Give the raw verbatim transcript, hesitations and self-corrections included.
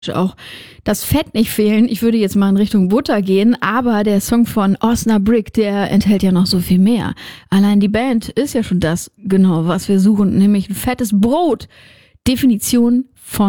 auch das Fett nicht fehlen. Ich würde jetzt mal in Richtung Butter gehen, aber der Song von Osnabrück, der enthält ja noch so viel mehr. Allein die Band ist ja schon das, genau, was wir suchen, nämlich ein fettes Brot. Definition von